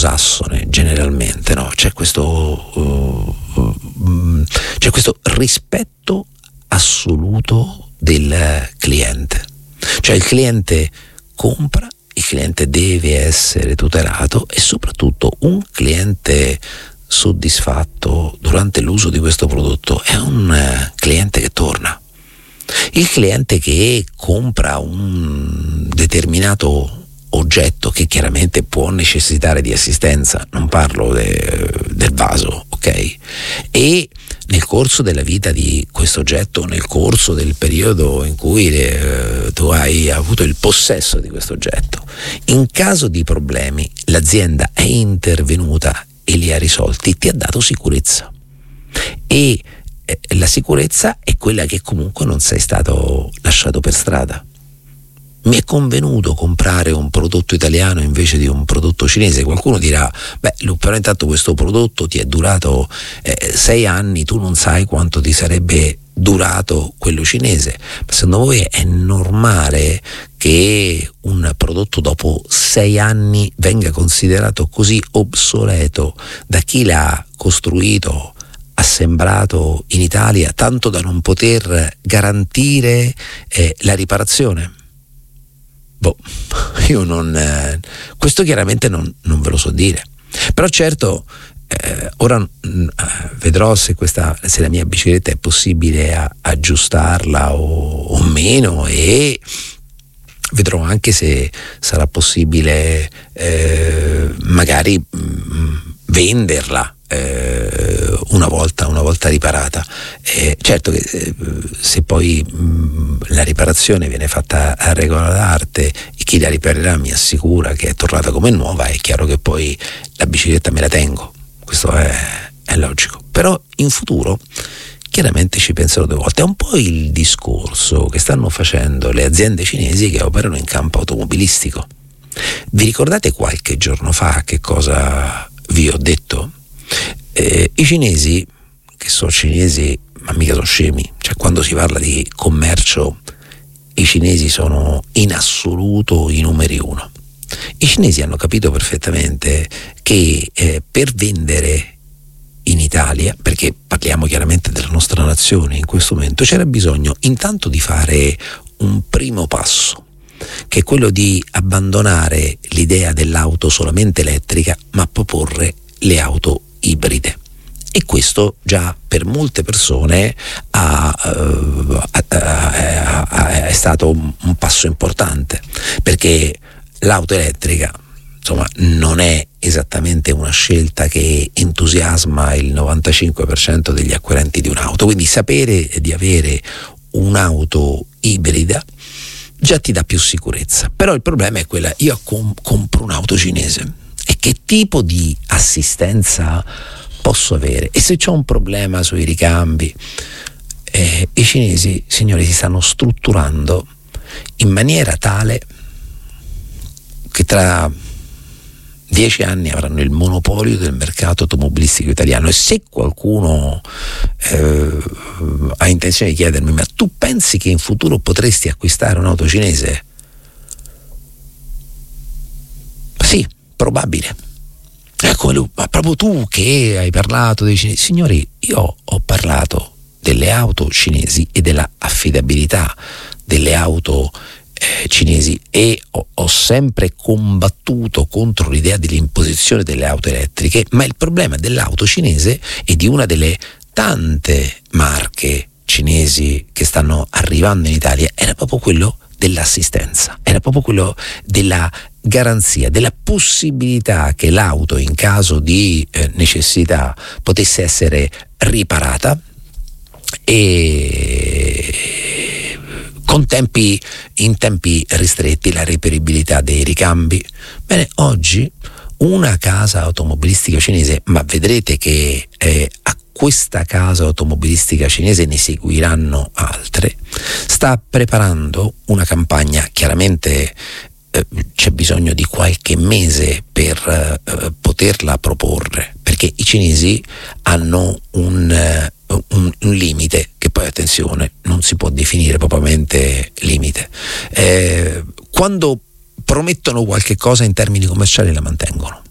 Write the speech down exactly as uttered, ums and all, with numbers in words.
anglosassone generalmente, no? C'è questo uh, uh, c'è questo rispetto assoluto del cliente, cioè il cliente compra, il cliente deve essere tutelato, e soprattutto un cliente soddisfatto durante l'uso di questo prodotto è un uh, cliente che torna. Il cliente che compra un determinato oggetto, che chiaramente può necessitare di assistenza, non parlo de, del vaso, ok? E nel corso della vita di questo oggetto, nel corso del periodo in cui eh, tu hai avuto il possesso di questo oggetto, in caso di problemi l'azienda è intervenuta e li ha risolti, ti ha dato sicurezza. E eh, la sicurezza è quella che comunque non sei stato lasciato per strada. Mi è convenuto comprare un prodotto italiano invece di un prodotto cinese. Qualcuno dirà, beh Lu, però intanto questo prodotto ti è durato eh, sei anni, tu non sai quanto ti sarebbe durato quello cinese. Ma secondo voi è normale che un prodotto dopo sei anni venga considerato così obsoleto da chi l'ha costruito, assemblato in Italia, tanto da non poter garantire eh, la riparazione? Boh, io non eh, questo chiaramente non, non ve lo so dire, però certo eh, ora mh, vedrò se questa se la mia bicicletta è possibile a, aggiustarla o, o meno, e vedrò anche se sarà possibile eh, magari mh, venderla eh, una volta una volta riparata. Eh, certo che eh, se poi mh, la riparazione viene fatta a regola d'arte e chi la riparerà mi assicura che è tornata come nuova, è chiaro che poi la bicicletta me la tengo, questo è, è logico. Però in futuro chiaramente ci penserò due volte. È un po' il discorso che stanno facendo le aziende cinesi che operano in campo automobilistico. Vi ricordate qualche giorno fa che cosa vi ho detto? Eh, i cinesi, che sono cinesi ma mica sono scemi, cioè quando si parla di commercio i cinesi sono in assoluto i numeri uno. I cinesi hanno capito perfettamente che eh, per vendere in Italia, perché parliamo chiaramente della nostra nazione in questo momento, c'era bisogno intanto di fare un primo passo, che è quello di abbandonare l'idea dell'auto solamente elettrica, ma proporre le auto ibride. E questo già per molte persone ha, uh, ha, ha, ha, è stato un, un passo importante, perché l'auto elettrica insomma non è esattamente una scelta che entusiasma il novantacinque per cento degli acquirenti di un'auto, quindi sapere di avere un'auto ibrida già ti dà più sicurezza. Però il problema è quella, io com- compro un'auto cinese e che tipo di assistenza posso avere? E se c'ho un problema sui ricambi? Eh, i cinesi, signori, si stanno strutturando in maniera tale che tra dieci anni avranno il monopolio del mercato automobilistico italiano. E se qualcuno eh, ha intenzione di chiedermi, ma tu pensi che in futuro potresti acquistare un'auto cinese? Sì, probabile. Ecco, ma proprio tu che hai parlato dei cinesi. Signori, io ho parlato delle auto cinesi e della affidabilità delle auto eh, cinesi, e ho, ho sempre combattuto contro l'idea dell'imposizione delle auto elettriche, ma il problema dell'auto cinese e di una delle tante marche cinesi che stanno arrivando in Italia era proprio quello dell'assistenza, era proprio quello della garanzia, della possibilità che l'auto in caso di eh, necessità potesse essere riparata e con tempi in tempi ristretti, la riperibilità dei ricambi. Bene, oggi una casa automobilistica cinese, ma vedrete che eh, a questa casa automobilistica cinese ne seguiranno altre, sta preparando una campagna. Chiaramente eh, c'è bisogno di qualche mese per eh, poterla proporre, perché i cinesi hanno un, eh, un, un limite che poi, attenzione, non si può definire propriamente limite. Eh, quando promettono qualche cosa in termini commerciali la mantengono.